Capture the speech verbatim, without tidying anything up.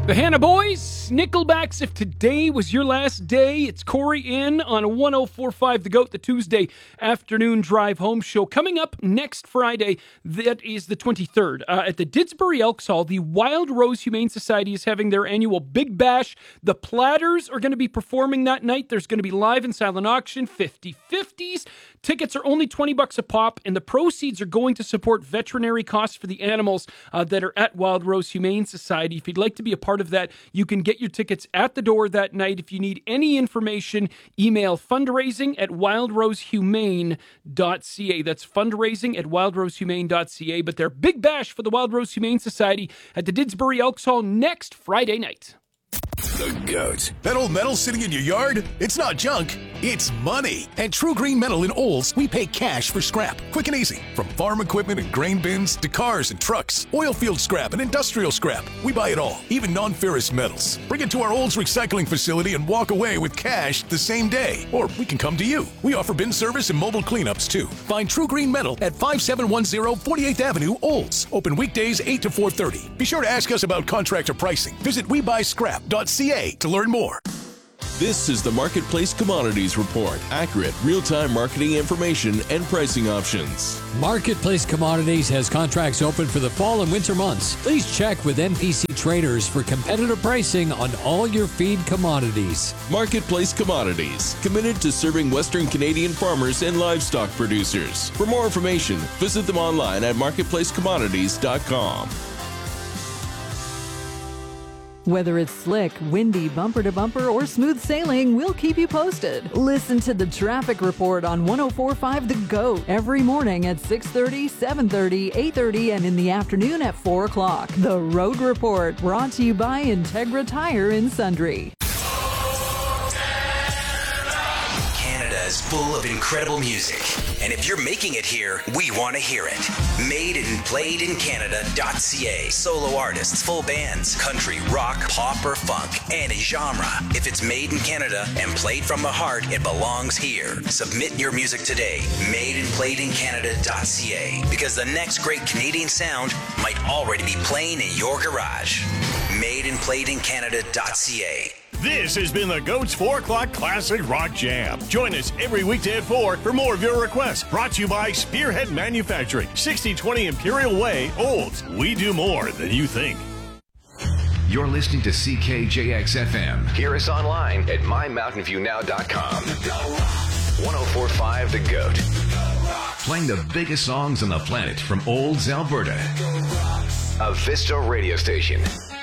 The Hannah Boys, Nickelbacks, If Today Was Your Last Day. It's Corey in on one oh four point five The Goat, the Tuesday afternoon drive home show. Coming up next Friday, that is the twenty-third, uh, at the Didsbury Elks Hall, the Wild Rose Humane Society is having their annual Big Bash. The Platters are going to be performing that night. There's going to be live and silent auction, fifty-fifties. Tickets are only twenty bucks a pop, and the proceeds are going to support veterinary costs for the animals uh, that are at Wild Rose Humane Society. If you'd like to be a part of that, you can get your tickets at the door that night. If you need any information, email fundraising at wild rose humane dot c a. That's fundraising at wild rose humane dot c a. But their Big Bash for the Wild Rose Humane Society at the Didsbury Elks Hall next Friday night. The Goat. That old metal sitting in your yard? It's not junk. It's money. At True Green Metal in Olds, we pay cash for scrap. Quick and easy. From farm equipment and grain bins to cars and trucks, oil field scrap and industrial scrap. We buy it all, even non-ferrous metals. Bring it to our Olds recycling facility and walk away with cash the same day. Or we can come to you. We offer bin service and mobile cleanups too. Find True Green Metal at five seven one zero forty-eighth Avenue, Olds. Open weekdays eight to four thirty. Be sure to ask us about contractor pricing. Visit we buy scrap dot c a to learn more. This is the Marketplace Commodities Report. Accurate, real-time marketing information and pricing options. Marketplace Commodities has contracts open for the fall and winter months. Please check with M P C Traders for competitive pricing on all your feed commodities. Marketplace Commodities, committed to serving Western Canadian farmers and livestock producers. For more information, visit them online at marketplace commodities dot com. Whether it's slick, windy, bumper-to-bumper, or smooth sailing, we'll keep you posted. Listen to the Traffic Report on one oh four point five The Goat every morning at six thirty, seven thirty, eight thirty, and in the afternoon at four o'clock. The Road Report, brought to you by Integra Tire in Sundre. Canada is full of incredible music, and if you're making it here, we want to hear it. Made and played in Canada dot c a. Solo artists, full bands, country, rock, pop, or funk, any genre. If it's made in Canada and played from the heart, it belongs here. Submit your music today. Made and played in Canada dot c a. Because the next great Canadian sound might already be playing in your garage. Made and played in Canada dot c a. This has been the Goat's four o'clock Classic Rock Jam. Join us every weekday at four for more of your requests. Brought to you by Spearhead Manufacturing, sixty twenty Imperial Way, Olds. We do more than you think. You're listening to C K J X F M. Hear us online at my mountain view now dot com. one oh four point five The Goat. Playing the biggest songs on the planet from Olds, Alberta. A Vista radio station.